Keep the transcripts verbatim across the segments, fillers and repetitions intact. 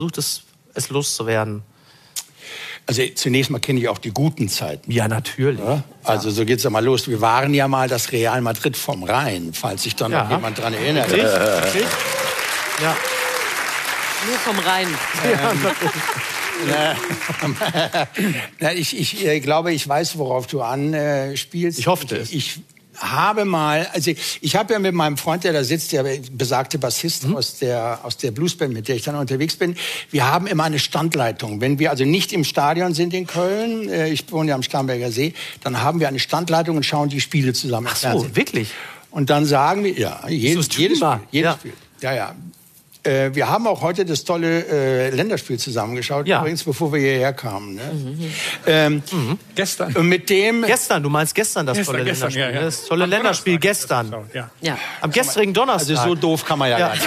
versucht es, es loszuwerden? Also zunächst mal kenne ich auch die guten Zeiten. Ja, natürlich. Ja? Also so geht's ja mal los. Wir waren ja mal das Real Madrid vom Rhein, falls sich da noch Ja. jemand dran erinnert. Richtig, richtig. Ja. Nur vom Rhein. Ja. Na, ich, ich äh, glaube, ich weiß, worauf du anspielst. Ich hoffte es. Ich, ich habe mal, also ich habe ja mit meinem Freund, der da sitzt, der besagte Bassist mhm. aus der aus der Bluesband, mit der ich dann unterwegs bin. Wir haben immer eine Standleitung. Wenn wir also nicht im Stadion sind in Köln, äh, ich wohne ja am Starnberger See, dann haben wir eine Standleitung und schauen die Spiele zusammen. Ach so, wirklich? Und dann sagen wir, ja, jedes, jedes Spiel, jedes ja. Spiel. Ja, ja. Äh, wir haben auch heute das tolle äh, Länderspiel zusammengeschaut, ja. übrigens, bevor wir hierher kamen. Ne? Mhm. Ähm, mhm. Gestern. Und mit dem gestern, du meinst gestern das gestern, tolle gestern, Länderspiel. Ja, ja. Das tolle Länderspiel gestern. Ja. Ja. Am gestrigen Donnerstag. Also so doof kann man ja, ja. gar nicht.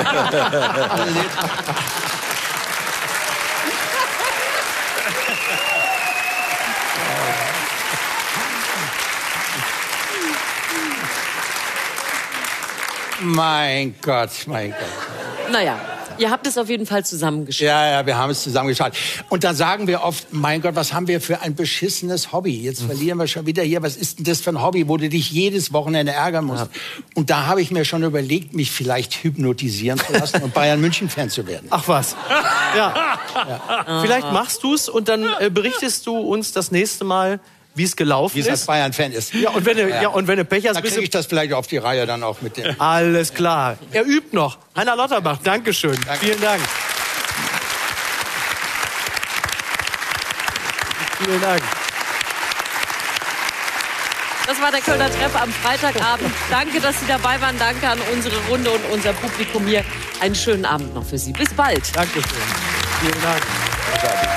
Mein Gott, mein Gott. Naja, ihr habt es auf jeden Fall zusammengeschaut. Ja, ja, wir haben es zusammengeschaut. Und dann sagen wir oft, mein Gott, was haben wir für ein beschissenes Hobby? Jetzt mhm. verlieren wir schon wieder hier. Was ist denn das für ein Hobby, wo du dich jedes Wochenende ärgern musst? Ja. Und da habe ich mir schon überlegt, mich vielleicht hypnotisieren zu lassen und Bayern München-Fan zu werden. Ach was. Ja. ja. Vielleicht machst du es und dann äh, berichtest du uns das nächste Mal, wie es gelaufen wie es ist. als Bayern-Fan ist. Ja, und wenn du, ja. ja, und wenn du Pech hast, dann kriege ich das vielleicht auf die Reihe dann auch mit dem. Alles klar. Er übt noch. Heiner Lauterbach, Dankeschön. Danke. Vielen Dank. Vielen Dank. Das war der Kölner Treff am Freitagabend. Danke, dass Sie dabei waren. Danke an unsere Runde und unser Publikum hier. Einen schönen Abend noch für Sie. Bis bald. Dankeschön. Vielen Dank.